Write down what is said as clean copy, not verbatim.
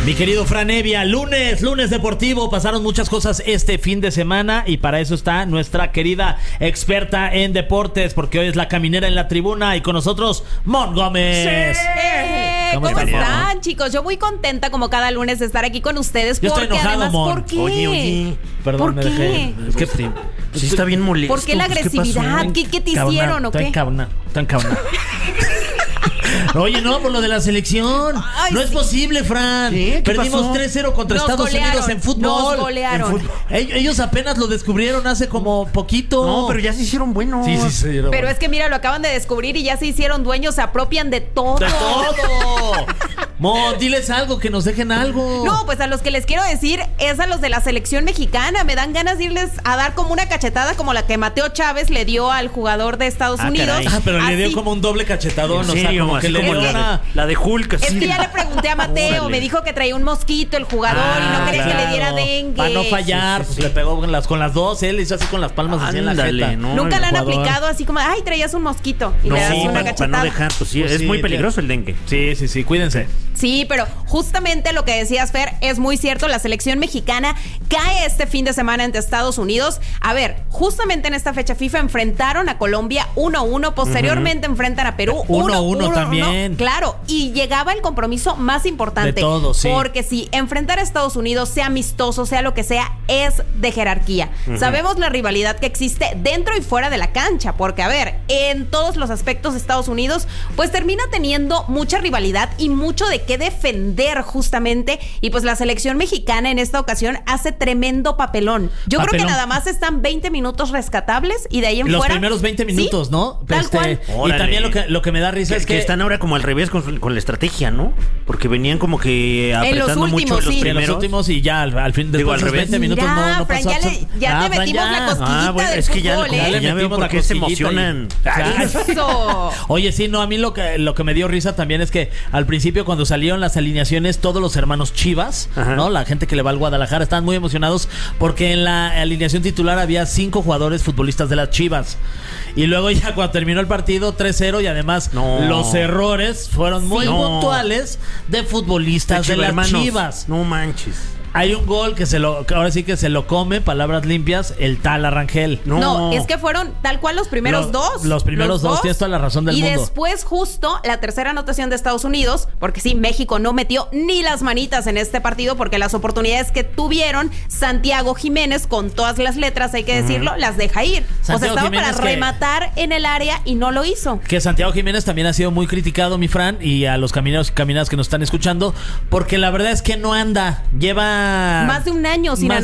Mi querido Fran Evia, lunes deportivo, pasaron muchas cosas este fin de semana y para eso está nuestra querida experta en deportes, porque hoy es la caminera en la tribuna y con nosotros Mon Gómez. Sí. ¿Cómo están, chicos? Yo muy contenta como cada lunes de estar aquí con ustedes. Yo porque estoy enojado, además, Mon. ¿por qué? Oye. Perdón, ¿Por qué? Es que sí está bien molesto. ¿Por qué la agresividad? ¿Qué te hicieron o qué? Tan cabrona. Oye, no, por lo de la selección. Ay, no es posible, Fran. ¿Qué Perdimos pasó? 3-0 contra Estados Unidos en fútbol. Nos golearon. Ellos apenas lo descubrieron hace como poquito. No, pero ya se hicieron buenos. Sí, se dieron. Pero es que mira, lo acaban de descubrir y ya se hicieron dueños, se apropian de todo. ¡De todo! Mon, diles algo, que nos dejen algo. No, pues a los que les quiero decir es a los de la selección mexicana. Me dan ganas de irles a dar como una cachetada como la que Mateo Chávez le dio al jugador de Estados Unidos. Ah, pero Así. le dio como un doble cachetadón. ¿En serio? O sea, como que Así le como dio la de Hulk. Es así. que ya le pregunté a Mateo, Órale. me dijo que traía un mosquito el jugador y no quería que le diera dengue. Para no fallar, Sí. pues le pegó con las dos. Él hizo así con las palmas así en la Ándale, jeta. no. Nunca le han jugador. aplicado así como, ay, traías un mosquito. Y No, le das una para cachetada. no dejar, pues sí, Pues es sí, muy peligroso el dengue. Sí, cuídense. Sí, pero justamente lo que decías, Fer, es muy cierto. La selección mexicana cae este fin de semana ante Estados Unidos. A ver, justamente en esta fecha FIFA enfrentaron a Colombia 1-1. Posteriormente enfrentan a Perú 1-1 también. Claro, y llegaba el compromiso más importante. De todos, sí. Porque si enfrentar a Estados Unidos, sea amistoso, sea lo que sea, es de jerarquía. Sabemos la rivalidad que existe dentro y fuera de la cancha. Porque, a ver, en todos los aspectos Estados Unidos, pues termina teniendo mucha rivalidad y mucho de qué defender justamente. Y pues la selección mexicana en esta ocasión hace tremendo papelón. Yo creo que nada más están 20 minutos rescatables y de ahí en Los fuera. primeros 20 minutos, ¿sí? ¿no? Tal cual. Y Órale. también lo que me da risa es Que están ahora como al revés con la estrategia, ¿no? Porque venían como que apretando últimos, mucho en los sí. en primeros. los últimos y ya al fin Digo, después de al revés. 20 minutos Mira, no Fran, pasó. ya te Fran, metimos la cosquillita bueno, del es que ya, fútbol, como ¿eh? que ya veo metimos por la qué se cosquillita emocionan. Eso. Oye, sí, no, a mí lo que me dio risa también es que al principio cuando salieron las alineaciones, todos los hermanos Chivas, Ajá. ¿no? La gente que le va al Guadalajara estaban muy emocionados porque en la alineación titular había 5 jugadores futbolistas de las Chivas. Y luego ya cuando terminó el partido 3-0 y además No. los errores fueron muy Sí. puntuales de futbolistas de las Hermanos, Chivas. No manches. Hay un gol que ahora sí que se lo come, palabras limpias, el tal Arrangel. No, es que fueron tal cual los primeros dos. Los primeros dos, tienes toda la razón del y mundo. Y después justo la tercera anotación de Estados Unidos, porque sí, México no metió ni las manitas en este partido porque las oportunidades que tuvieron Santiago Jiménez, con todas las letras, hay que decirlo, las deja ir. Santiago o sea, estaba Jiménez para rematar en el área y no lo hizo. Que Santiago Jiménez también ha sido muy criticado, mi Fran, y a los camineros y caminadas que nos están escuchando, porque la verdad es que no anda. Lleva Más de un año sin más